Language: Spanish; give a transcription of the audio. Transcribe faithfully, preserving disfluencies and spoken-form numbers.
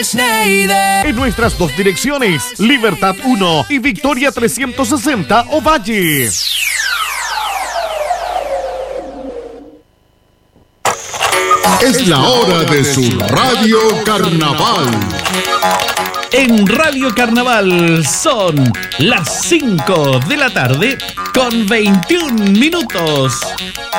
Schneider. En nuestras dos direcciones, Libertad uno y Victoria trescientos sesenta Ovalle. Es la hora de su Radio Carnaval. En Radio Carnaval son las cinco de la tarde con veintiún minutos.